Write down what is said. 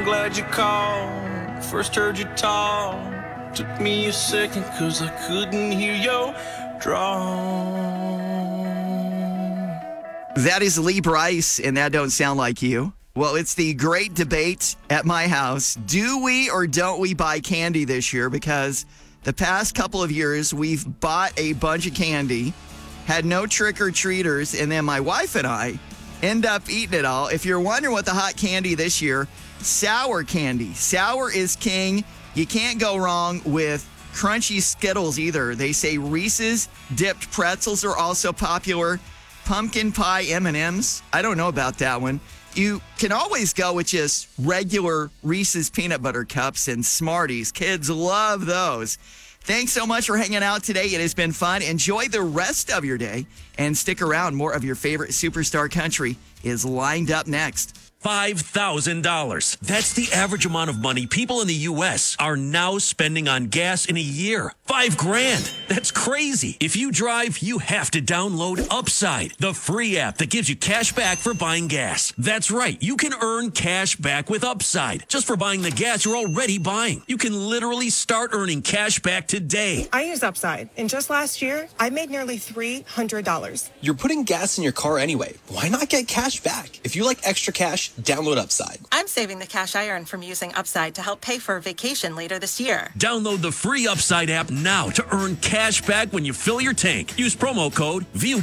glad you called. First heard you talk. Took me a second cause I couldn't hear your draw. That is Lee Brice, and that don't sound like you. Well, it's the great debate at my house. Do we or don't we buy candy this year? Because the past couple of years, we've bought a bunch of candy, had no trick-or-treaters, and then my wife and I end up eating it all. If you're wondering what the hot candy this year, sour candy. Sour is king. You can't go wrong with crunchy Skittles either. They say Reese's dipped pretzels are also popular. Pumpkin pie M&Ms. I don't know about that one. You can always go with just regular Reese's peanut butter cups and Smarties. Kids love those. Thanks so much for hanging out today. It has been fun. Enjoy the rest of your day and stick around. More of your favorite Superstar Country is lined up next. $5,000. That's the average amount of money people in the U.S. are now spending on gas in a year. $5,000. That's crazy. If you drive, you have to download Upside, the free app that gives you cash back for buying gas. That's right. You can earn cash back with Upside just for buying the gas you're already buying. You can literally start earning cash back today. I use Upside, and just last year, I made nearly $300. You're putting gas in your car anyway. Why not get cash back? If you like extra cash, download Upside. I'm saving the cash I earn from using Upside to help pay for a vacation later this year. Download the free Upside app now to earn cash back when you fill your tank. Use promo code VIEW